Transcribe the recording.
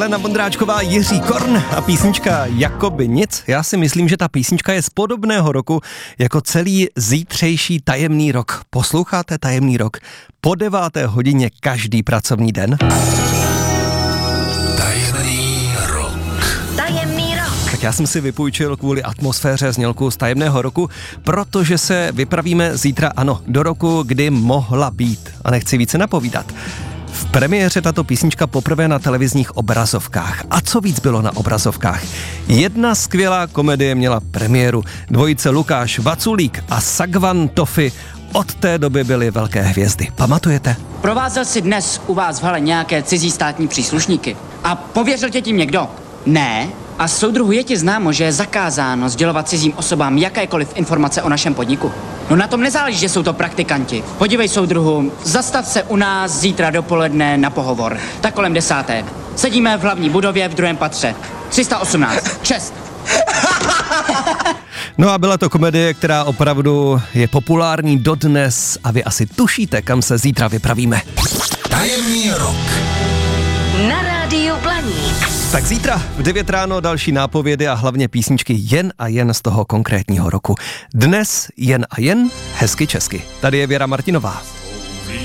Lena Vondráčková, Jiří Korn a písnička Jakoby nic. Já si myslím, že ta písnička je z podobného roku jako celý zítřejší tajemný rok. Posloucháte tajemný rok po 9. hodině každý pracovní den? Tajemný rok. Tajemný rok. Tak já jsem si vypůjčil kvůli atmosféře znělku z tajemného roku, protože se vypravíme zítra, ano, do roku, kdy mohla být. A nechci více napovídat. V premiéře tato písnička poprvé na televizních obrazovkách. A co víc bylo na obrazovkách? Jedna skvělá komedie měla premiéru. Dvojice Lukáš Vaculík a Sagvan Tofi od té doby byly velké hvězdy. Pamatujete? Provázel si dnes u vás v hale nějaké cizí státní příslušníky a pověřil tě tím někdo? Ne? A soudruhu, je ti známo, že je zakázáno sdělovat cizím osobám jakékoliv informace o našem podniku? No na tom nezáleží, že jsou to praktikanti. Podívej, soudruhu, zastav se u nás zítra dopoledne na pohovor. Tak kolem 10. Sedíme v hlavní budově v 2. patře. 318. Čest. No a byla to komedie, která opravdu je populární dodnes a vy asi tušíte, kam se zítra vypravíme. Tajemný rok. Na rádiu Blaník. Tak zítra v 9 ráno další nápovědy a hlavně písničky jen a jen z toho konkrétního roku. Dnes jen a jen hezky česky. Tady je Věra Martinová.